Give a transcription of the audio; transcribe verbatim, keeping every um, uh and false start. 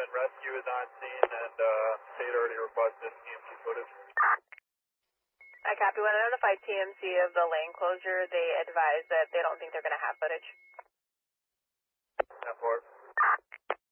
and rescue is on scene, and uh, state already requested T M C footage. I copy. When I notified T M C of the lane closure, they advised that they don't think they're going to have footage. ten four.